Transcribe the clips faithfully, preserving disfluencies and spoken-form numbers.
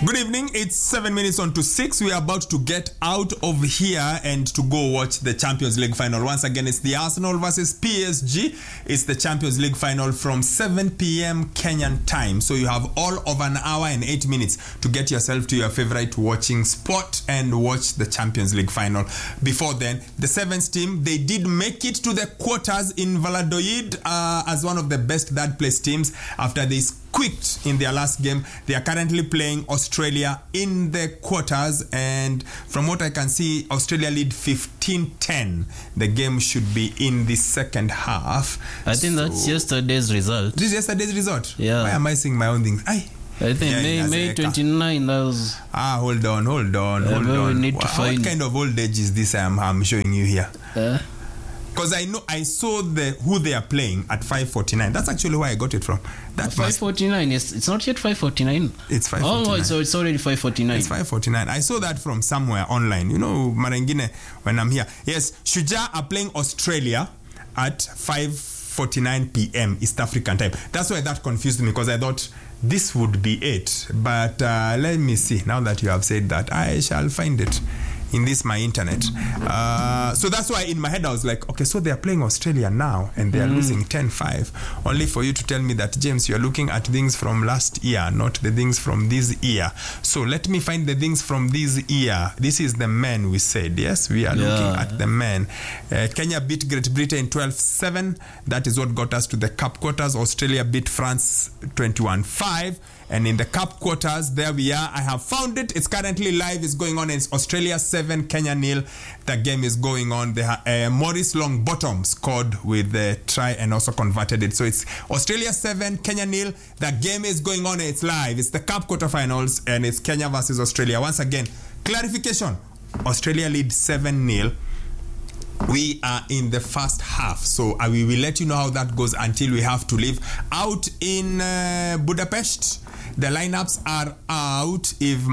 Good evening. It's seven minutes on to six. We are about to get out of here and to go watch the Champions League final. Once again, it's the Arsenal versus P S G. It's the Champions League final from seven p.m. Kenyan time. So you have all of an hour and eight minutes to get yourself to your favorite watching spot and watch the Champions League final. Before then, the Sevens team, they did make it to the quarters in Valladolid uh, as one of the best third place teams after they quit in their last game. They are currently playing Australia in the quarters, and from what I can see, Australia lead fifteen ten. The game should be in the second half. I think so, that's yesterday's result. This is yesterday's result? Yeah. Why am I saying my own things? Aye. I think yeah, May, May twenty-ninth, that was... Ah, hold on, hold on, hold uh, on. Need what, to find... what kind of old age is this I'm, I'm showing you here? Uh? Because I know I saw the who they are playing at five forty-nine. That's actually where I got it from. That five forty-nine. Yes, it's not yet five forty-nine. It's five forty-nine. Oh, so it's already five forty-nine. It's five forty-nine. I saw that from somewhere online. You know, Marangine, when I'm here. Yes, Shujaa are playing Australia at five forty-nine p.m. East African time. That's why that confused me, because I thought this would be it. But uh, let me see. Now that you have said that, I shall find it in this my internet. Uh, so that's why in my head I was like, okay, so they are playing Australia now and they are mm. losing ten five, only for you to tell me that, James, you are looking at things from last year, not the things from this year. So let me find the things from this year. This is the men we said. Yes, we are yeah. looking at the men. uh, Kenya beat Great Britain twelve seven. That is what got us to the cup quarters. Australia beat France twenty-one five. And in the cup quarters, there we are. I have found it. It's currently live. It's going on. It's Australia seven, Kenya nil. The game is going on. The, uh, Maurice Longbottom scored with the try and also converted it. So it's Australia seven, Kenya nil. The game is going on. It's live. It's the cup quarterfinals, and it's Kenya versus Australia. Once again, clarification. Australia lead seven nil. We are in the first half, so uh, we will let you know how that goes until we have to leave. Out in uh, Budapest, the lineups are out. If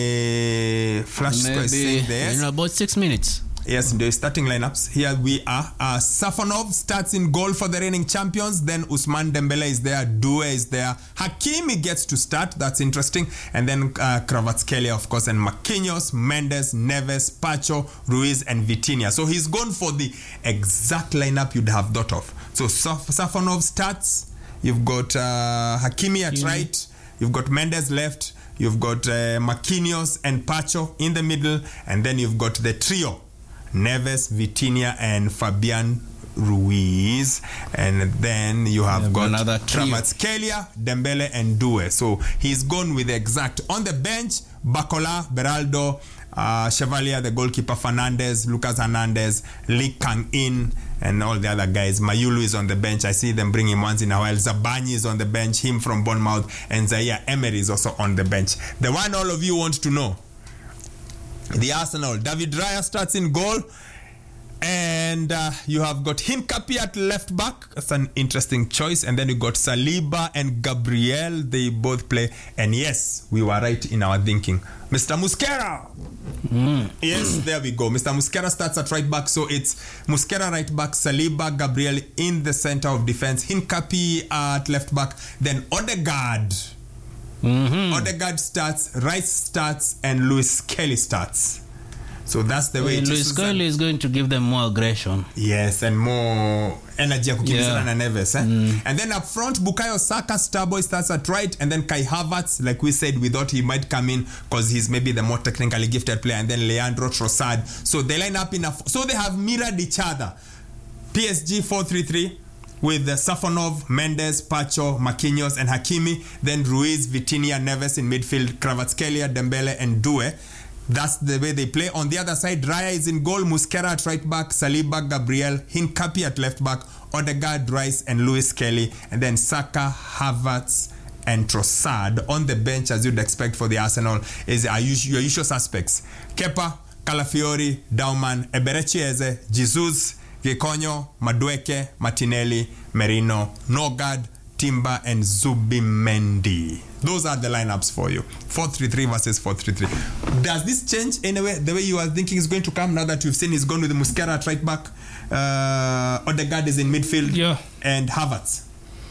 my flash score is saying this, in about six minutes. Yes, the starting lineups. Here we are. Uh, Safonov starts in goal for the reigning champions. Then Ousmane Dembele is there. Due is there. Hakimi gets to start. That's interesting. And then uh, Kvaratskhelia, of course, and Marquinhos, Mendes, Neves, Pacho, Ruiz, and Vitinha. So he's gone for the exact lineup you'd have thought of. So Saf- Safonov starts. You've got uh, Hakimi at mm-hmm. right. You've got Mendes left. You've got uh, Marquinhos and Pacho in the middle. And then you've got the trio: Neves, Vitinha, and Fabian Ruiz. And then you have yeah, got Kvaratskhelia, Dembele, and Due. So he's gone with the exact. On the bench, Bacola, Beraldo, uh, Chevalier, the goalkeeper, Fernandez, Lucas Hernandez, Lee Kang-in, and all the other guys. Mayulu is on the bench. I see them bring him once in a while. Zabanyi is on the bench, him from Bournemouth, and Zaire Emery is also on the bench. The one all of you want to know, the Arsenal. David Raya starts in goal, and uh, you have got Hincapie at left back. That's an interesting choice. And then you got Saliba and Gabriel. They both play. And yes, we were right in our thinking. Mister Mosquera. Mm. Yes, there we go. Mister Mosquera starts at right back. So it's Mosquera right back, Saliba, Gabriel in the center of defense, Hincapie at left back, then Odegaard. Mm-hmm. Odegaard starts, Rice starts, and Lewis Kelly starts. So that's the way well, it is. Lewis Kelly is going to give them more aggression. Yes, and more energy. Yeah. And Neves, eh? mm. And then up front, Bukayo Saka, Starboy starts at right, and then Kai Havertz, like we said, we thought he might come in because he's maybe the more technically gifted player, and then Leandro Trossard. So they line up in a... So they have mirrored each other. P S G four three three. With uh, Safonov, Mendes, Pacho, Marquinhos, and Hakimi. Then Ruiz, Vitinha, Neves in midfield, Kvaratskhelia, Dembele, and Due. That's the way they play. On the other side, Raya is in goal, Mosquera at right back, Saliba, Gabriel, Hincapie at left back, Odegaard, Rice, and Lewis Kelly. And then Saka, Havertz, and Trossard. On the bench, as you'd expect for the Arsenal, is your usual suspects: Kepa, Calafiori, Dauman, Eberechi Eze, Jesus, Gikonyo, Madueke, Martinelli, Merino, Nogard, Timber, and Zubimendi. Those are the lineups for you. four three three versus four three three. Does this change anyway the way you are thinking is going to come now that you've seen he's gone with the Mosquera at right back, uh, Odegaard is in midfield, yeah, and Havertz?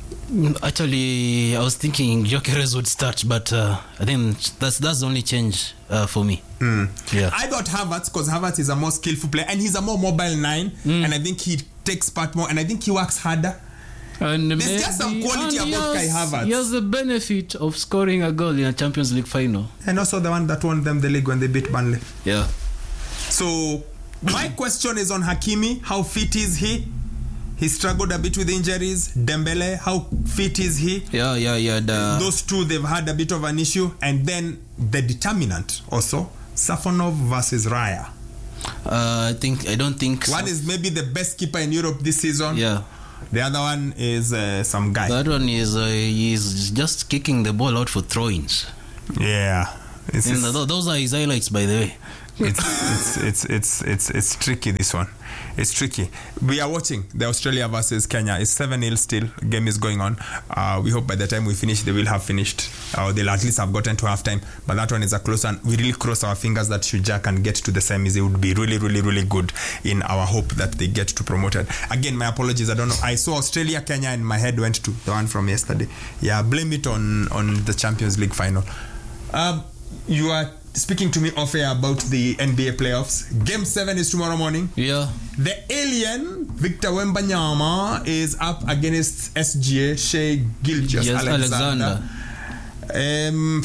Mm, Actually, I was thinking Gyökeres would start, but uh, I think that's that's the only change uh, for me. Mm. Yeah. I thought Havertz, because Havertz is a more skillful player and he's a more mobile nine, Mm. and I think he takes part more, and I think he works harder. And There's maybe- just some quality and he about Kai has- Havertz. He has the benefit of scoring a goal in a Champions League final. And also the one that won them the league when they beat Burnley. Yeah. So my question is on Hakimi. How fit is he? He struggled a bit with injuries. Dembele, how fit is he? Yeah, yeah, yeah. The, Those two, they've had a bit of an issue. And then the determinant also, Safonov versus Raya. uh, I think I don't think. One is maybe the best keeper in Europe this season. Yeah. The other one is uh, some guy. That one is uh, he's just kicking the ball out for throw-ins. Yeah. It's, And it's, th- those are his highlights, by the way. it's, it's, it's, it's, it's, it's tricky, this one. It's tricky. We are watching the Australia versus Kenya. It's seven nil still. Game is going on. Uh, we hope by the time we finish, they will have finished. Or they'll at least have gotten to halftime. But that one is a close one. We really cross our fingers that Shujaa can get to the semis. It would be really, really, really good in our hope that they get to promoted. Again, my apologies. I don't know. I saw Australia, Kenya, and my head went to the one from yesterday. Yeah, blame it on, on the Champions League final. Um, you are speaking to me off air about the N B A playoffs. Game seven is tomorrow morning. Yeah. The alien Victor Wembanyama is up against S G A Shea Gilgeous Yes, Alexander. Um,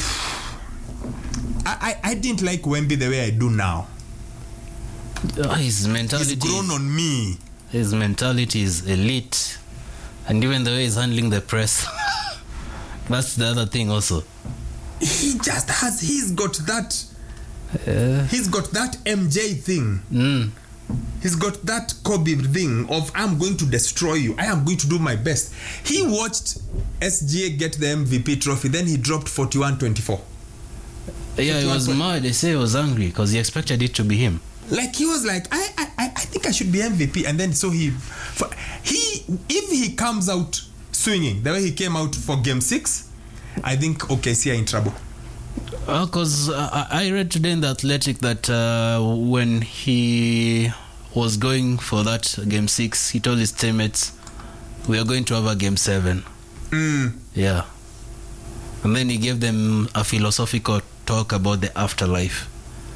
I, I I didn't like Wemby the way I do now. Uh, his mentality. He's grown on me. His mentality is elite, and even the way he's handling the press. That's the other thing also. He just has. He's got that. Uh, He's got that M J thing. mm. He's got that Kobe thing of I'm going to destroy you. I am going to do my best. He watched S G A get the M V P trophy. Then he dropped forty-one twenty-four. Yeah, he was mad. They say he was angry because he expected it to be him. Like he was like, I, I, I I think I should be M V P. And then so he, for, he, if he comes out swinging the way he came out for game six, I think O K C are in trouble. Because uh, I I read today in the Athletic that uh, when he was going for that game six, he told his teammates, "We are going to have a game seven." Mm. Yeah, and then he gave them a philosophical talk about the afterlife.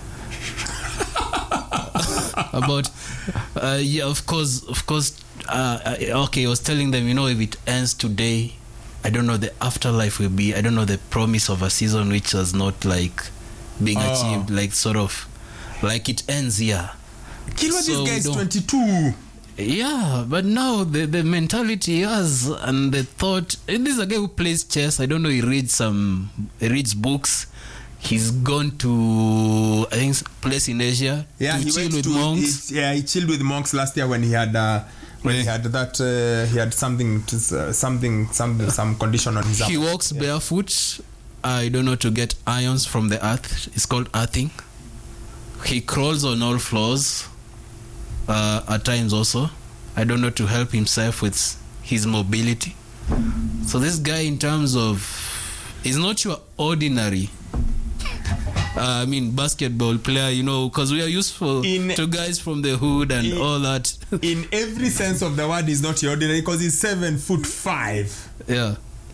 about uh, yeah, of course, of course. Uh, okay, he was telling them, you know, if it ends today, I don't know the afterlife will be. I don't know the promise of a season which was not like being Oh. achieved, like sort of like it ends here. Kilwa, So this guy is don't- twenty-two. Yeah, but now the, the mentality he has and the thought. And this is a guy who plays chess. I don't know. He reads some. He reads books. He's gone to I think place in Asia Yeah, to he chill went with to, monks. He, yeah, he chilled with monks last year when he had uh, when he had that uh, he had something to, uh, something some some condition on his arm. He walks barefoot. I don't know, to get ions from the earth. It's called earthing. He crawls on all floors. Uh, at times also, I don't know, to help himself with his mobility. So this guy, in terms of, is not your ordinary. Uh, I mean, basketball player, you know, because we are useful In- to guys from the hood and in- all that. In every sense of the word, he's not your ordinary because he's seven foot five. Yeah.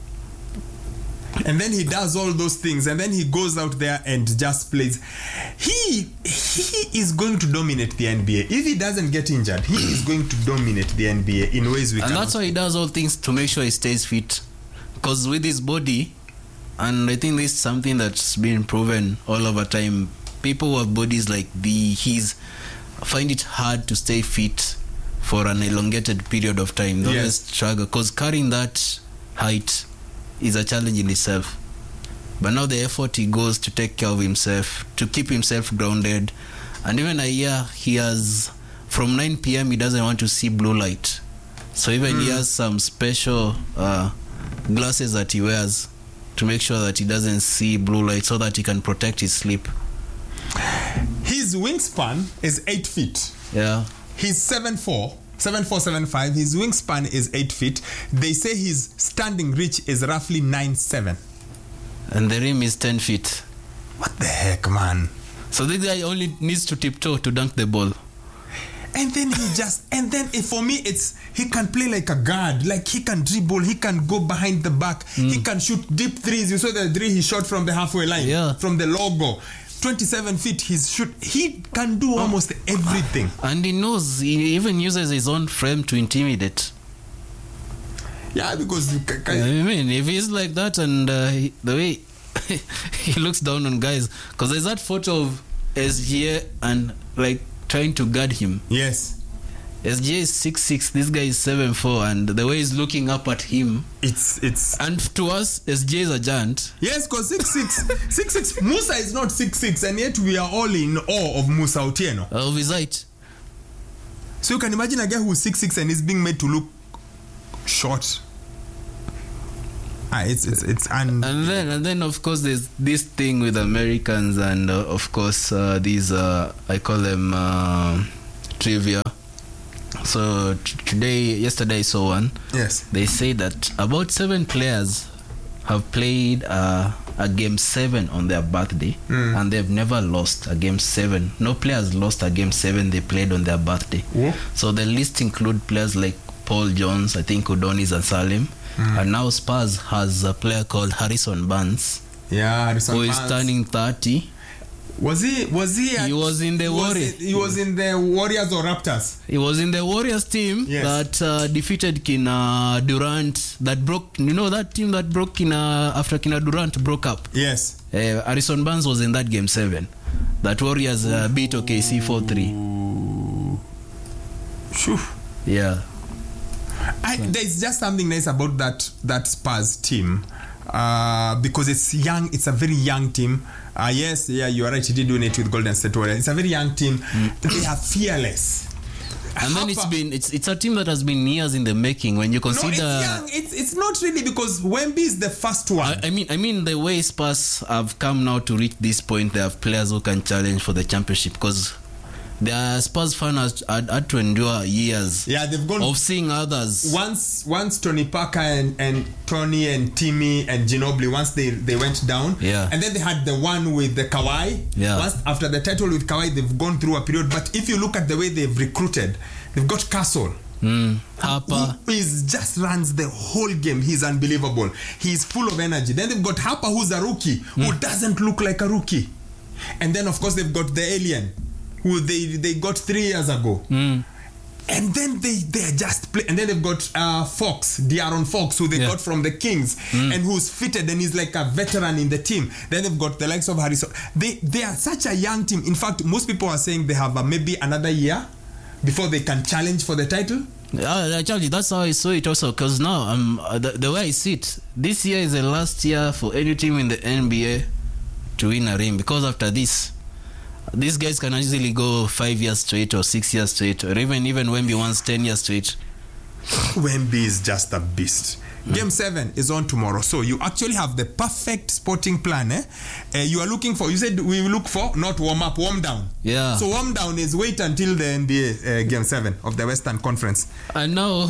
And then he does all those things, and then he goes out there and just plays. He he is going to dominate the N B A. If he doesn't get injured, he is going to dominate the N B A in ways we And cannot. that's why he does all things to make sure he stays fit. Because with his body, and I think this is something that's been proven all over time, people who have bodies like the his find it hard to stay fit for an elongated period of time. They always Yes. struggle because carrying that height is a challenge in itself. But now the effort he goes to take care of himself, to keep himself grounded, and even a year he has from nine p.m. he doesn't want to see blue light, so even he has some special uh, glasses that he wears to make sure that he doesn't see blue light, so that he can protect his sleep. His wingspan is eight feet. Yeah. He's seven four. seven four, seven five. His wingspan is eight feet. They say his standing reach is roughly nine seven. And the rim is ten feet. What the heck, man? So this guy only needs to tiptoe to dunk the ball. And then he just, and then eh, for me, it's, he can play like a guard. Like he can dribble, he can go behind the back, mm. he can shoot deep threes. You saw the three he shot from the halfway line, yeah. from the logo. twenty-seven feet, he's shoot. He can do almost oh. everything. And he knows, he even uses his own frame to intimidate. Yeah, because you can, can I mean, if he's like that, and uh, he, the way he looks down on guys, because there's that photo of S G A and like trying to guard him. Yes. S G A is six six, this guy is seven four, and the way he's looking up at him, it's it's and to us S G A is a giant. Yes, because six six six six Musa is not six six, and yet we are all in awe of Musa Otieno. Of his height. So you can imagine a guy who's six six and is being made to look short. Ah, it's it's it's un- and then and then of course there's this thing with Americans, and uh, of course uh, these uh, I call them uh, trivia. So t- today, yesterday I saw one. Yes. They say that about seven players have played uh, a game seven on their birthday, mm. and they've never lost a game seven. No players lost a game seven they played on their birthday. Yeah. So the list include players like Paul Jones, I think Udonis and Salim. Mm. And now Spurs has a player called Harrison Barnes. Yeah, Harrison who Barnes. is turning thirty. Was he? Was he? At, he was in the Warriors. He was in the Warriors or Raptors. He was in the Warriors team, yes. that uh, defeated Kina Durant. That broke. You know that team that broke Kina after Kina Durant broke up. Yes. Uh, Harrison Barnes was in that game seven. That Warriors uh, beat O K C four three. Shoo. Yeah. I, there's just something nice about that that Spurs team, uh, because it's young. It's a very young team. Uh, yes, yeah, you are right. He did win it with Golden State Warriors. It's a very young team. Mm. They are fearless. And then it's been it's it's a team that has been years in the making. When you consider, no, it's young. It's it's not really, because Wemby is the first one. I, I mean, I mean the way Spurs have come now to reach this point, they have players who can challenge for the championship, because the Spurs fans had, had to endure years yeah, they've gone of seeing others. Once once Tony Parker and, and Tony and Timmy and Ginobili, once they, they went down. Yeah. And then they had the one with the Kawhi. Yeah. Once after the title with Kawhi, they've gone through a period. But if you look at the way they've recruited, they've got Castle. Mm. Harper. He just runs the whole game. He's unbelievable. He's full of energy. Then they've got Harper, who's a rookie, mm. who doesn't look like a rookie. And then, of course, they've got the alien, who they, they got three years ago. Mm. And then they, they just play. And then they've got uh, Fox, De'Aaron Fox, who they yeah. got from the Kings, mm. and who's fitted and he's like a veteran in the team. Then they've got the likes of Harrison. They they are such a young team. In fact, most people are saying they have uh, maybe another year before they can challenge for the title. Yeah, actually, that's how I saw it also. Because now, um, the, the way I see it, this year is the last year for any team in the N B A to win a ring. Because after this, these guys can easily go five years straight or six years straight, or even even Wemby wants ten years straight. Wemby is just a beast. Mm. Game seven is on tomorrow, so you actually have the perfect sporting plan. Eh? Uh, you are looking for. You said we look for not warm up, warm down. Yeah. So warm down is wait until the N B A uh, game seven of the Western Conference. And now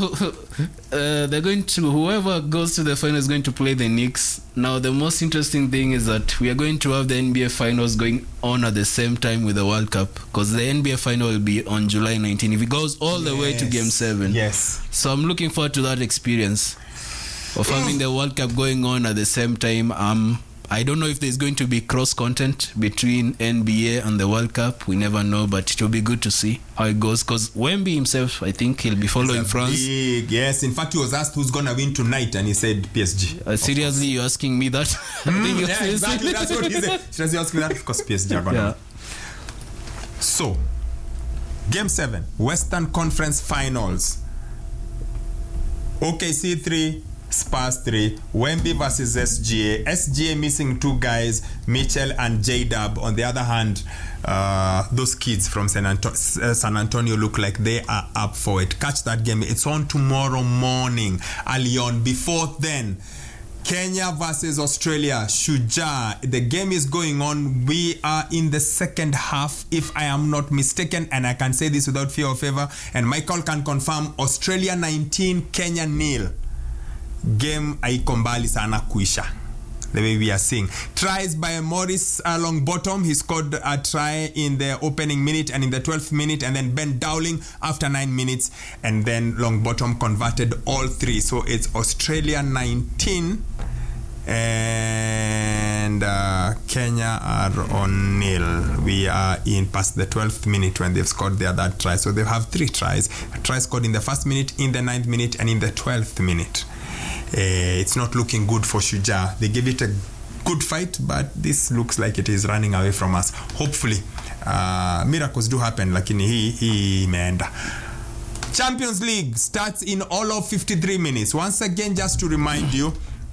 uh, they're going to whoever goes to the final is going to play the Knicks. Now the most interesting thing is that we are going to have the N B A finals going on at the same time with the World Cup, because the N B A final will be on July nineteenth if it goes all the yes. way to game seven. Yes. So I'm looking forward to that experience of having the World Cup going on at the same time. Um, I don't know if there's going to be cross content between N B A and the World Cup. We never know, but it will be good to see how it goes, because Wemby himself, I think he'll be following France. Big, yes, in fact, he was asked who's going to win tonight, and he said P S G. Uh, seriously, you're asking me that? Mm, yeah, exactly. That's what he said. Seriously, you're asking me that? Of course, P S G are going to yeah. win. So, Game seven, Western Conference Finals. O K C three, Spurs three, Wemby versus S G A. S G A missing two guys, Mitchell and J-Dub. On the other hand, uh, those kids from San, Anto- uh, San Antonio look like they are up for it. Catch that game. It's on tomorrow morning, early on. Before then, Kenya versus Australia, Shujaa. The game is going on. We are in the second half, if I am not mistaken, and I can say this without fear or favor, and Michael can confirm. Australia nineteen, Kenya nil. Game haiko mbali sana kuisha. the way we are seeing. Tries by Morris uh, Longbottom. He scored a try in the opening minute and in the twelfth minute, and then Ben Dowling after nine minutes, and then Longbottom converted all three. So it's Australia nineteen and uh, Kenya are on nil. We are in past the twelfth minute when they've scored their third try. So they have three tries. A try scored in the first minute, in the ninth minute, and in the twelfth minute. Uh, it's not looking good for Shujaa. They give it a good fight, but this looks like it is running away from us. Hopefully, uh, miracles do happen, lakini hii hii imeenda. Champions League starts in all of fifty-three minutes. Once again, just to remind you,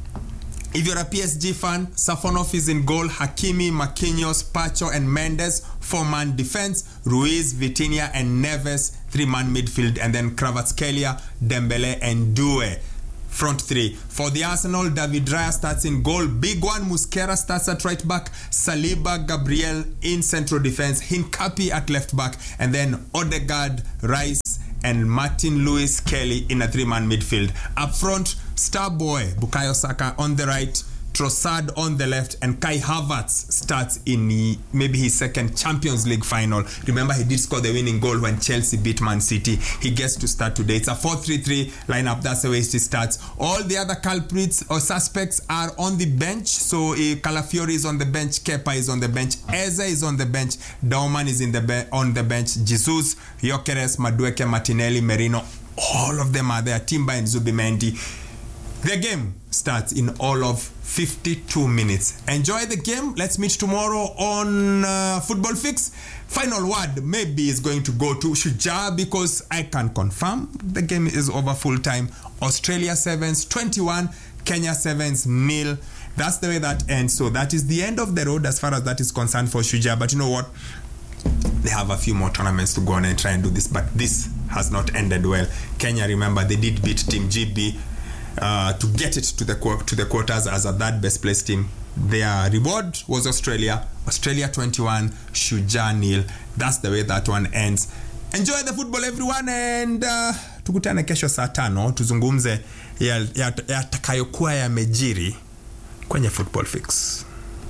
if you're a P S G fan, Safonov is in goal, Hakimi, Marquinhos, Pacho, and Mendes, four-man defense, Ruiz, Vitinha, and Neves, three-man midfield, and then Kvaratskhelia, Dembele, and Due. Front three. For the Arsenal, David Raya starts in goal. Big one, Muslera starts at right back. Saliba, Gabriel in central defense. Hincapi at left back. And then Odegaard, Rice, and Martin Lewis Kelly in a three-man midfield. Up front, star boy Bukayo Saka on the right, Trossard on the left, and Kai Havertz starts in the, maybe his second Champions League final. Remember, he did score the winning goal when Chelsea beat Man City. He gets to start today. It's a four three three lineup. That's the way it starts. All the other culprits or suspects are on the bench. So uh, Calafiori is on the bench, Kepa is on the bench, Eze is on the bench, Dauman is in the be- on the bench, Jesus, Gyökeres, Madueke, Martinelli, Merino. All of them are there. Timber and Zubimendi. The game starts in all of fifty-two minutes. Enjoy the game. Let's meet tomorrow on uh, Football Fix. Final word maybe is going to go to Shujaa, because I can confirm the game is over full time. Australia sevens twenty-one, Kenya sevens nil. That's the way that ends. So that is the end of the road as far as that is concerned for Shujaa. But you know what? They have a few more tournaments to go on and try and do this. But this has not ended well. Kenya, remember, they did beat Team G B. Uh, to get it to the to the quarters as a third best placed team. Their reward was Australia. Australia twenty-one, Shujaa nil. That's the way that one ends. Enjoy the football, everyone, and uh, tukutane kesho saa tano tuzungumze yatakayokuwa ya, ya yamejiri kwenye Football Fix.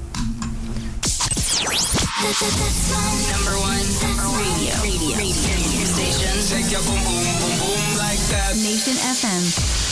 Number one radio, radio, radio, radio station. Shake your boom boom boom boom like that. Nation F M.